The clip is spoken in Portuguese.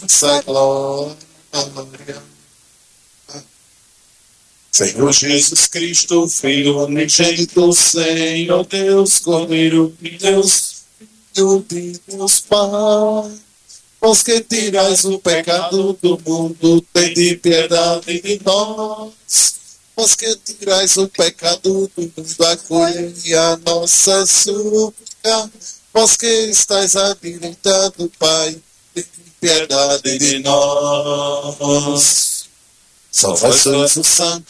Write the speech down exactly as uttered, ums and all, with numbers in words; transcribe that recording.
essa glória. Senhor Jesus Cristo, Filho unigênito, Senhor Deus, Cordeiro de Deus, Filho de Deus Pai, vós que tirais o pecado do mundo, tende piedade de nós. Vós que tirais o pecado do mundo, acolhei a nossa súplica. Vós que estáis à direita do Pai, tende piedade de nós. Só vós sois o Santo